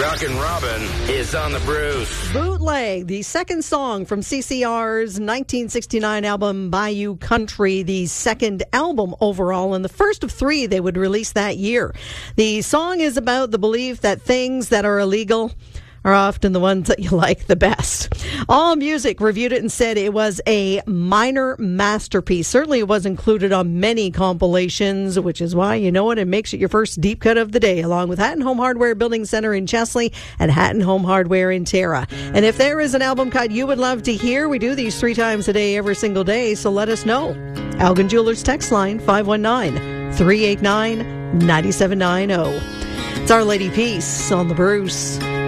Rockin' Robin is on the Bruce. Bootleg, the second song from CCR's 1969 album Bayou Country, the second album overall, and the first of three they would release that year. The song is about the belief that things that are illegal are often the ones that you like the best. AllMusic reviewed it and said it was a minor masterpiece. Certainly it was included on many compilations, which is why, you know what, it makes it your first deep cut of the day, along with Hatton Home Hardware Building Center in Chesley and Hatton Home Hardware in Tara. And if there is an album cut you would love to hear, we do these 3 times a day, every single day, so let us know. Algan Jewelers text line 519-389-9790. It's Our Lady Peace on the Bruce.